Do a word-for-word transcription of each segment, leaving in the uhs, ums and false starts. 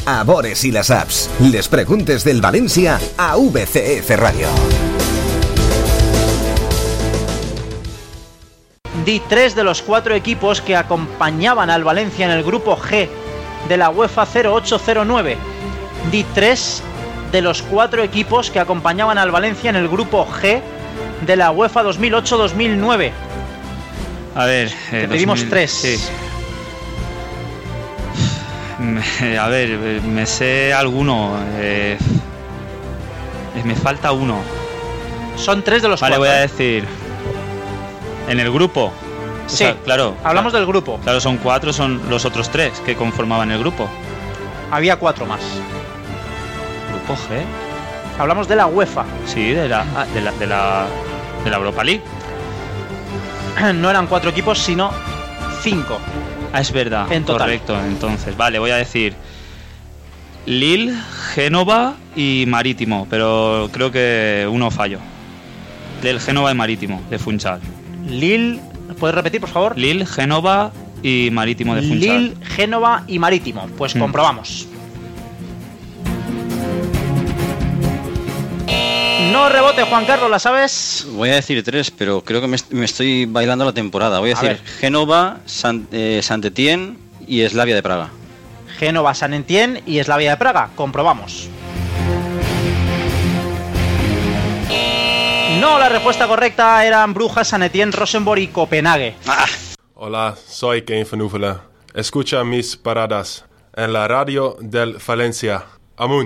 a Bores y las apps. Les preguntes del Valencia a V C F Radio. Di tres de los cuatro equipos que acompañaban al Valencia en el grupo G de la UEFA cero ocho cero nueve. Di tres de los cuatro equipos que acompañaban al Valencia en el grupo G de la UEFA dos mil ocho dos mil nueve. A ver, eh, te pedimos dos mil, tres. Sí. A ver, me sé alguno. Eh, me falta uno. Son tres de los vale, cuatro. Vale, voy a decir. En el grupo. Sí, o sea, claro. Hablamos claro, del grupo. Claro, son cuatro, son los otros tres que conformaban el grupo. Había cuatro más. ¿Grupo G? Hablamos de la UEFA. Sí, de la, de la, de la, de la Europa League. No eran cuatro equipos, sino cinco. Ah, es verdad. En total. Correcto, entonces. Vale, voy a decir Lille, Génova y Marítimo, pero creo que uno fallo. Del Génova y Marítimo, de Funchal. Lille, ¿puedes repetir, por favor? Lille, Génova y Marítimo de Funchal. Lille, Génova y Marítimo. Pues mm. comprobamos. No rebote, Juan Carlos, ¿la sabes? Voy a decir tres, pero creo que me, me estoy bailando la temporada. Voy a, a decir ver. Génova, San, eh, Saint-Étienne y Slavia de Praga. Génova, Saint-Étienne y Slavia de Praga. Comprobamos. No, la respuesta correcta eran Brujas, Saint-Étienne, Rosenborg y Copenhague. Ah. Hola, soy Kane Van Oevelen. Escucha mis paradas en la radio del Valencia. Amun.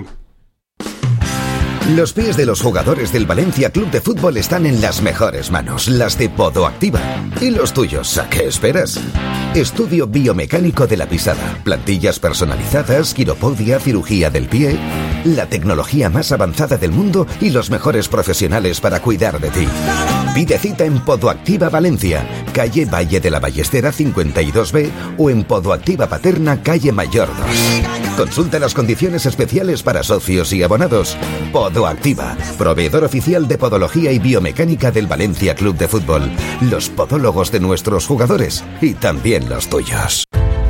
Los pies de los jugadores del Valencia Club de Fútbol están en las mejores manos, las de Podoactiva. ¿Y los tuyos? ¿A qué esperas? Estudio biomecánico de la pisada, plantillas personalizadas, quiropodia, cirugía del pie, la tecnología más avanzada del mundo y los mejores profesionales para cuidar de ti. Pide cita en Podoactiva Valencia, calle Valle de la Ballestera cincuenta y dos B o en Podoactiva Paterna, calle Mayor dos. Consulta las condiciones especiales para socios y abonados. Podoactiva, proveedor oficial de podología y biomecánica del Valencia Club de Fútbol. Los podólogos de nuestros jugadores y también los tuyos.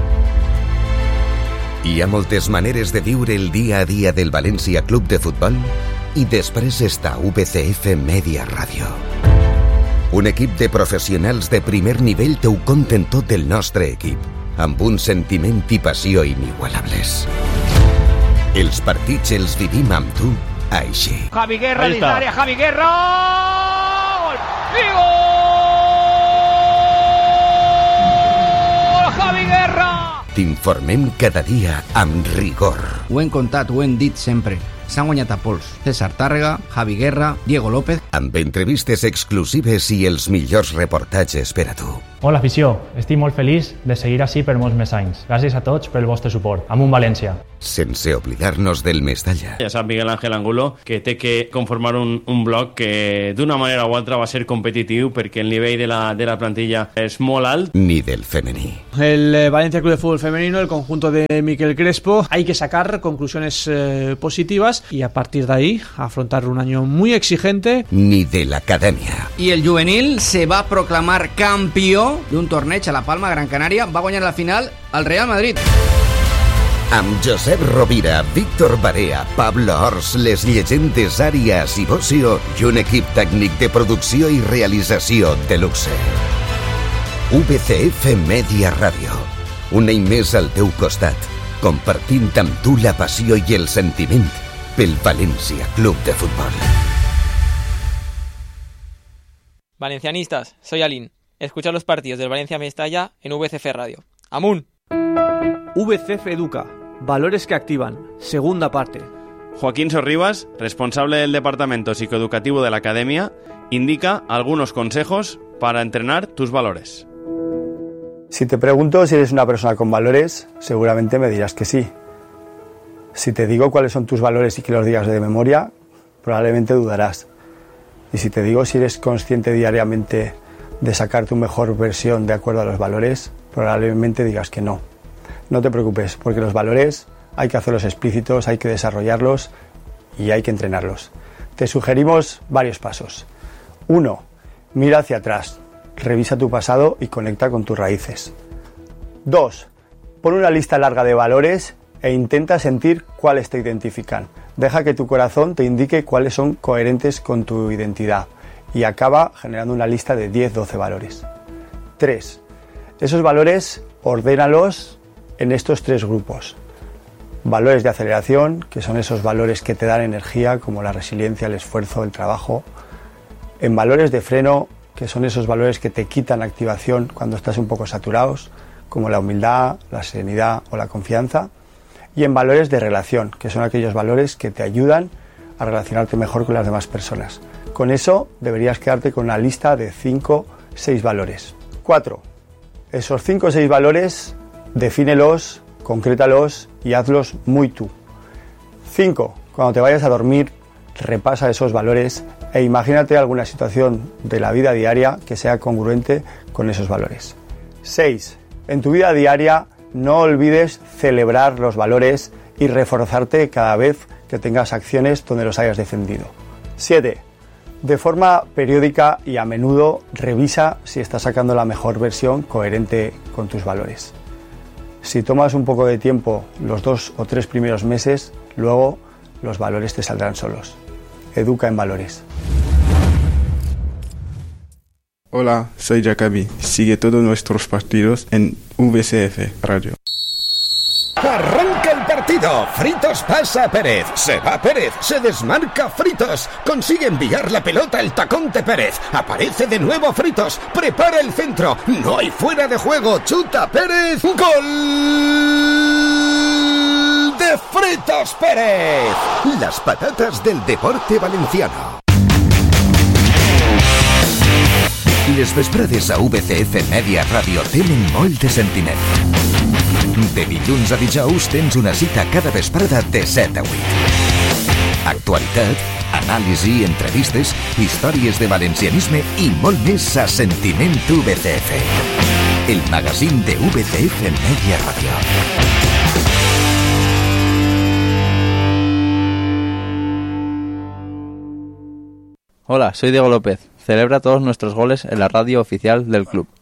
Hi ha moltes maneres de viure el dia a dia del València Club de Futbol i després està V C F Media Ràdio. Un equip de professionals de primer nivell t'ho conten tot el nostre equip, amb un sentiment i passió inigualables. Els partits els vivim amb tu així. Javi Guerra dins l'àrea, Javi Guerra! Gol! I gol! Javi Guerra! T'informem cada dia amb rigor. Ho hem contat, ho hem dit sempre. S'han guanyat a pols. César Tàrrega, Javi Guerra, Diego López... Amb entrevistes exclusives i els millors reportatges per a tu. Hola, afició. Estic molt feliç de seguir així per molts més anys. Gràcies a tots pel vostre suport. Amunt València. Sense oblidar-nos del Mestalla. Ja sap Miguel Ángel Angulo que té que conformar un, un bloc que d'una manera o altra va ser competitiu perquè el nivell de la, de la plantilla és molt alt. Ni del femení. El eh, Valencia Club de Fútbol Femenino, el conjunto de Miquel Crespo, hay que sacar conclusiones eh, positivas y a partir de ahí afrontar un año muy exigente. Ni de la academia. Y el juvenil se va a proclamar campeón d'un torneig a la Palma, Gran Canària. Va guanyar la final al Real Madrid. Amb Josep Rovira, Víctor Barea, Pablo Ors, les llegendes Àrias i Bocio i un equip tècnic de producció i realització de luxe. V C F Media Ràdio. Un any més al teu costat, compartint amb tu la passió i el sentiment pel València Club de Fútbol. Valencianistas, soy Alín. Escucha los partidos del Valencia Mestalla en V C F Radio. ¡Amun! V C F Educa. Valores que activan. Segunda parte. Joaquín Sorribas, responsable del Departamento Psicoeducativo de la Academia, indica algunos consejos para entrenar tus valores. Si te pregunto si eres una persona con valores, seguramente me dirás que sí. Si te digo cuáles son tus valores y que los digas de memoria, probablemente dudarás. Y si te digo si eres consciente diariamente de sacar tu mejor versión de acuerdo a los valores, probablemente digas que no. No te preocupes, porque los valores hay que hacerlos explícitos, hay que desarrollarlos y hay que entrenarlos. Te sugerimos varios pasos. Uno, mira hacia atrás, revisa tu pasado y conecta con tus raíces. Dos, pon una lista larga de valores e intenta sentir cuáles te identifican. Deja que tu corazón te indique cuáles son coherentes con tu identidad y acaba generando una lista de diez doce valores. tres. Esos valores ordénalos en estos tres grupos. Valores de aceleración, que son esos valores que te dan energía, como la resiliencia, el esfuerzo, el trabajo. En valores de freno, que son esos valores que te quitan activación cuando estás un poco saturados, como la humildad, la serenidad o la confianza. Y en valores de relación, que son aquellos valores que te ayudan a relacionarte mejor con las demás personas. Con eso deberías quedarte con una lista de cinco seis valores. cuatro. Esos cinco o seis valores, defínelos, concrétalos y hazlos muy tú. cinco. Cuando te vayas a dormir, repasa esos valores e imagínate alguna situación de la vida diaria que sea congruente con esos valores. seis. En tu vida diaria, no olvides celebrar los valores y reforzarte cada vez que tengas acciones donde los hayas defendido. siete. De forma periódica y a menudo revisa si estás sacando la mejor versión coherente con tus valores. Si tomas un poco de tiempo los dos o tres primeros meses, luego los valores te saldrán solos. Educa en valores. Hola, soy Jacobi. Sigue todos nuestros partidos en V C F Radio. Arranca el partido. Fritos pasa a Pérez. Se va Pérez. Se desmarca Fritos. Consigue enviar la pelota al tacón de Pérez. Aparece de nuevo Fritos. Prepara el centro. No hay fuera de juego. Chuta Pérez. ¡Gol de Fritos Pérez! Las patatas del deporte valenciano. Les vesprades a V C F Media Radio tenen molt de sentiment. De dilluns a dijous tens una cita cada vesprada de set a vuit. Actualitat, anàlisi, entrevistes, històries de valencianisme i molt més a Sentiment V C F. El magazín de V C F Media Radio. Hola, soy Diego López. Celebra todos nuestros goles en la radio oficial del club.